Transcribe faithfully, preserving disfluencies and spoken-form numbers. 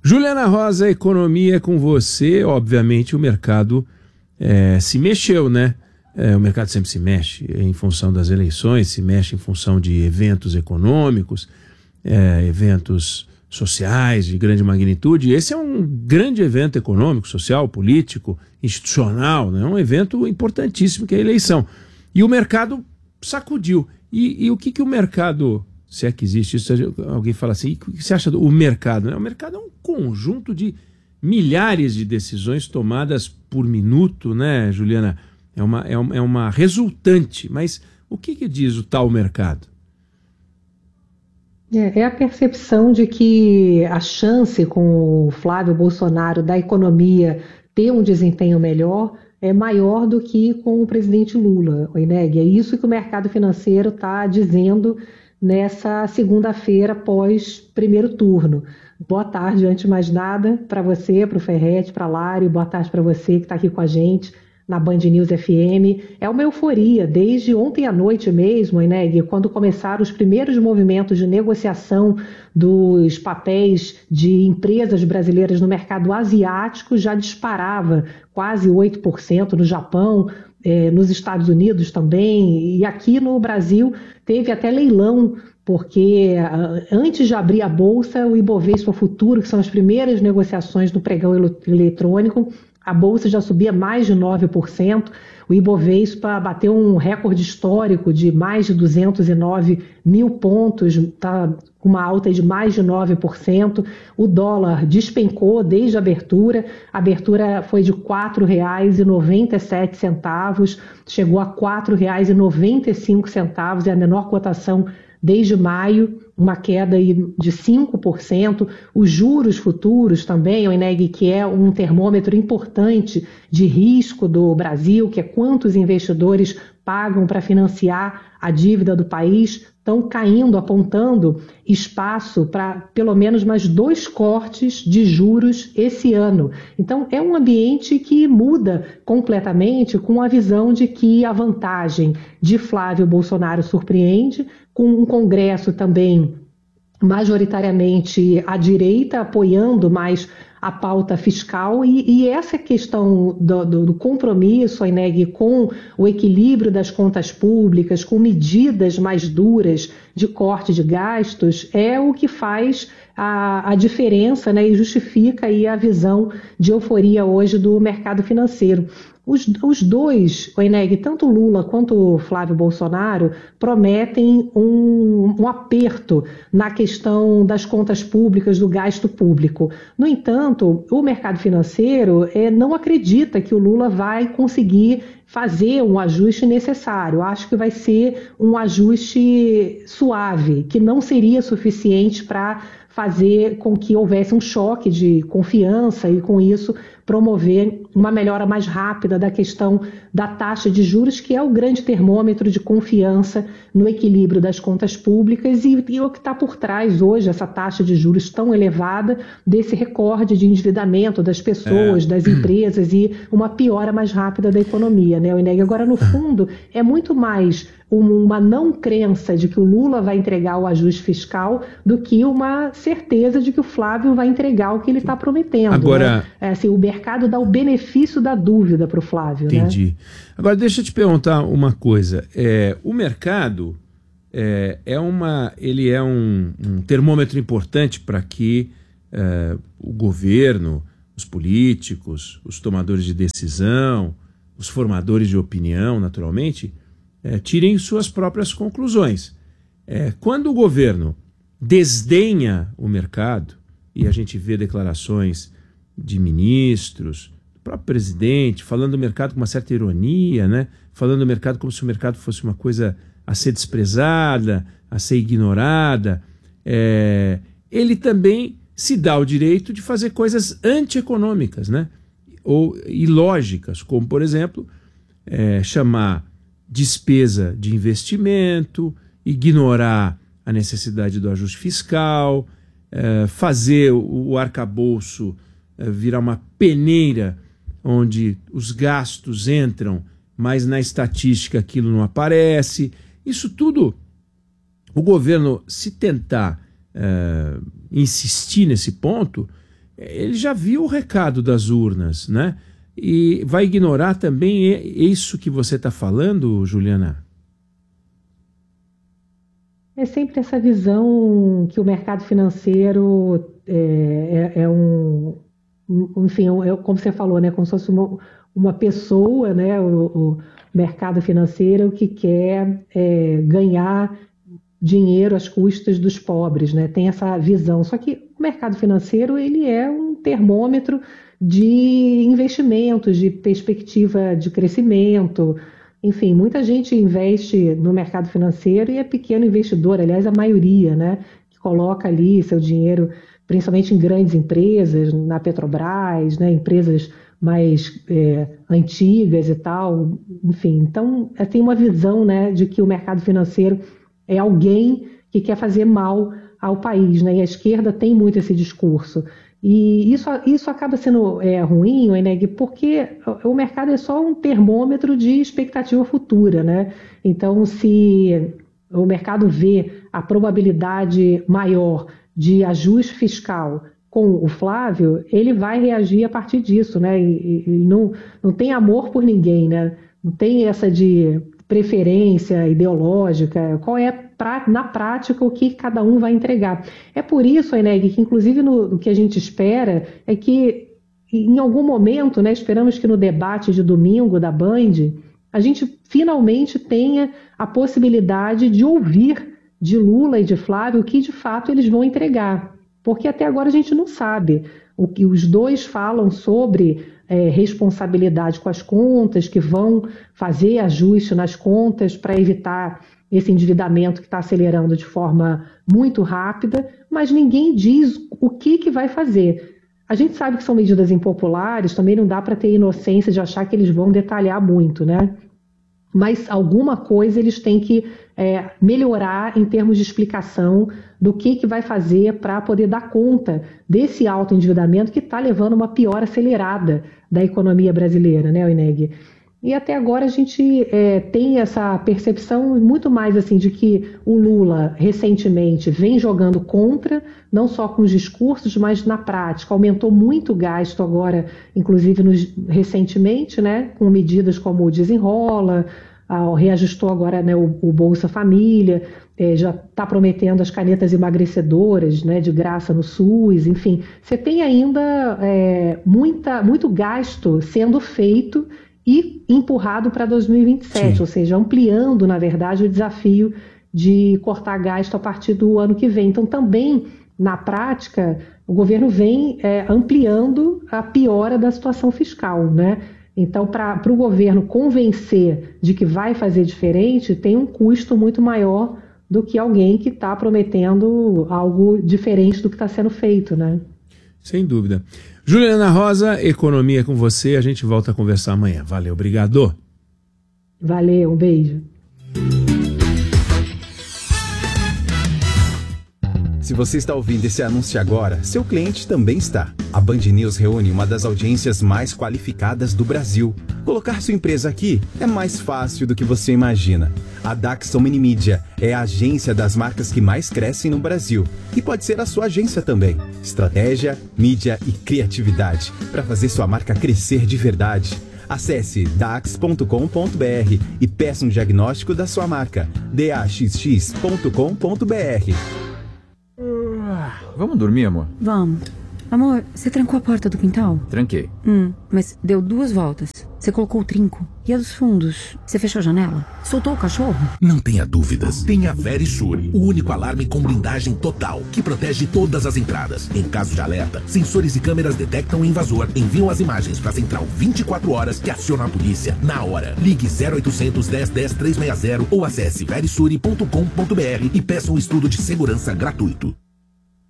Juliana Rosa, economia com você. Obviamente o mercado é, se mexeu, né? É, o mercado sempre se mexe em função das eleições, se mexe em função de eventos econômicos, é, eventos sociais de grande magnitude. Esse é um grande evento econômico, social, político, institucional, né? Um evento importantíssimo que é a eleição. E o mercado sacudiu. E, e o que, que o mercado... Se é que existe isso, alguém fala assim, o que você acha do o mercado? O mercado é um conjunto de milhares de decisões tomadas por minuto, né, Juliana? É uma, é uma, é uma resultante, mas o que, que diz o tal mercado? É, é a percepção de que a chance com o Flávio Bolsonaro da economia ter um desempenho melhor é maior do que com o presidente Lula, Oineg. É isso que o mercado financeiro está dizendo nessa segunda-feira pós primeiro turno. Boa tarde, antes de mais nada, para você, para o Ferretti, para a Lari, boa tarde para você que está aqui com a gente na Band News F M. É uma euforia, desde ontem à noite mesmo, Oineg, quando começaram os primeiros movimentos de negociação dos papéis de empresas brasileiras no mercado asiático, já disparava quase oito por cento no Japão, eh, nos Estados Unidos também, e aqui no Brasil teve até leilão, porque antes de abrir a Bolsa, o Ibovespa Futuro, que são as primeiras negociações do pregão eletrônico, a Bolsa já subia mais de nove por cento, o Ibovespa bateu um recorde histórico de mais de duzentos e nove mil pontos, está com uma alta de mais de nove por cento, o dólar despencou desde a abertura, a abertura foi de quatro reais e noventa e sete centavos, chegou a quatro reais e noventa e cinco centavos, é a menor cotação desde maio, uma queda de cinco por cento. Os juros futuros também, o Oineg, que é um termômetro importante de risco do Brasil, que é quantos investidores pagam para financiar a dívida do país, estão caindo, apontando espaço para pelo menos mais dois cortes de juros esse ano. Então, é um ambiente que muda completamente com a visão de que a vantagem de Flávio Bolsonaro surpreende, com um Congresso também majoritariamente à direita, apoiando mais a pauta fiscal, e, e essa questão do, do, do compromisso, Oineg, com o equilíbrio das contas públicas, com medidas mais duras de corte de gastos, é o que faz a, a diferença, né, e justifica aí a visão de euforia hoje do mercado financeiro. Os, os dois, Oineg, tanto Lula quanto Flávio Bolsonaro, prometem um, um aperto na questão das contas públicas, do gasto público. No entanto, o mercado financeiro é, não acredita que o Lula vai conseguir fazer um ajuste necessário. Acho que vai ser um ajuste suave, que não seria suficiente para fazer com que houvesse um choque de confiança e, com isso, promover uma melhora mais rápida da questão da taxa de juros, que é o grande termômetro de confiança no equilíbrio das contas públicas e, e o que está por trás hoje, essa taxa de juros tão elevada, desse recorde de endividamento das pessoas, é. das empresas e uma piora mais rápida da economia, né, Oineg? Agora, no fundo, é muito mais uma não crença de que o Lula vai entregar o ajuste fiscal do que uma certeza de que o Flávio vai entregar o que ele está prometendo. Agora, né? é, assim, o mercado dá o benefício da dúvida para o Flávio. Entendi. Né? Agora, deixa eu te perguntar uma coisa. É, o mercado é, é, uma, ele é um, um termômetro importante para que é, o governo, os políticos, os tomadores de decisão, os formadores de opinião, naturalmente, É, tirem suas próprias conclusões. É, quando o governo desdenha o mercado, e a gente vê declarações de ministros, do próprio presidente, falando do mercado com uma certa ironia, né? Falando do mercado como se o mercado fosse uma coisa a ser desprezada, a ser ignorada, é, ele também se dá o direito de fazer coisas antieconômicas, né? Ou ilógicas, como, por exemplo, é, chamar despesa de investimento, ignorar a necessidade do ajuste fiscal, eh, fazer o, o arcabouço eh, virar uma peneira onde os gastos entram, mas na estatística aquilo não aparece. Isso tudo, o governo, se tentar eh, insistir nesse ponto, ele já viu o recado das urnas, né? E vai ignorar também isso que você está falando, Juliana? É sempre essa visão que o mercado financeiro é, é, é um, enfim, é, como você falou, né, como se fosse uma, uma pessoa, né, o, o mercado financeiro que quer é, ganhar dinheiro às custas dos pobres, né, tem essa visão. Só que o mercado financeiro, ele é um termômetro de investimentos, de perspectiva de crescimento. Enfim, muita gente investe no mercado financeiro e é pequeno investidor, aliás, a maioria, né, que coloca ali seu dinheiro, principalmente em grandes empresas, na Petrobras, né, empresas mais é, antigas e tal. Enfim, então tem uma visão, né, de que o mercado financeiro é alguém que quer fazer mal ao país, né, e a esquerda tem muito esse discurso. E isso, isso acaba sendo é, ruim, Eneg, porque o mercado é só um termômetro de expectativa futura, né? Então, se o mercado vê a probabilidade maior de ajuste fiscal com o Flávio, ele vai reagir a partir disso, né? E, e não, não tem amor por ninguém, né? Não tem essa de preferência ideológica, qual é pra, na prática o que cada um vai entregar. É por isso, Eneg, que inclusive no, no que a gente espera é que em algum momento, né, esperamos que no debate de domingo da Band, a gente finalmente tenha a possibilidade de ouvir de Lula e de Flávio o que de fato eles vão entregar, porque até agora a gente não sabe. O que os dois falam sobre É, responsabilidade com as contas, que vão fazer ajuste nas contas para evitar esse endividamento que está acelerando de forma muito rápida, mas ninguém diz o que, que vai fazer. A gente sabe que são medidas impopulares, também não dá para ter inocência de achar que eles vão detalhar muito, né? Mas alguma coisa eles têm que é, melhorar em termos de explicação do que, que vai fazer para poder dar conta desse alto endividamento que está levando uma piora acelerada da economia brasileira, né, Eneg? E até agora a gente é, tem essa percepção muito mais assim de que o Lula recentemente vem jogando contra, não só com os discursos, mas na prática. Aumentou muito o gasto agora, inclusive nos, recentemente, né, com medidas como o Desenrola, ah, reajustou agora, né, o, o Bolsa Família, é, já está prometendo as canetas emagrecedoras, né, de graça no SUS, enfim. Você tem ainda é, muita, muito gasto sendo feito e empurrado para dois mil e vinte e sete, Sim. ou seja, ampliando, na verdade, o desafio de cortar gasto a partir do ano que vem. Então, também, na prática, o governo vem é, ampliando a piora da situação fiscal, né? Então, para o governo convencer de que vai fazer diferente, tem um custo muito maior do que alguém que está prometendo algo diferente do que está sendo feito, né? Sem dúvida. Juliana Rosa, Economia com você. A gente volta a conversar amanhã. Valeu, obrigado. Valeu, um beijo. Se você está ouvindo esse anúncio agora, seu cliente também está. A Band News reúne uma das audiências mais qualificadas do Brasil. Colocar sua empresa aqui é mais fácil do que você imagina. A Daxon Mini Mídia é a agência das marcas que mais crescem no Brasil. E pode ser a sua agência também. Estratégia, mídia e criatividade para fazer sua marca crescer de verdade. Acesse dax ponto com ponto br e peça um diagnóstico da sua marca. d a x x ponto com ponto br. Vamos dormir, amor? Vamos. Amor, você trancou a porta do quintal? Tranquei. Hum, mas deu duas voltas. Você colocou o trinco. E a dos fundos? Você fechou a janela? Soltou o cachorro? Não tenha dúvidas. Tenha Verisure, o único alarme com blindagem total, que protege todas as entradas. Em caso de alerta, sensores e câmeras detectam o invasor, enviam as imagens para a central vinte e quatro horas que aciona a polícia na hora. Ligue zero oitocentos, dez, dez, trezentos e sessenta ou acesse verisure ponto com ponto br e peça um estudo de segurança gratuito.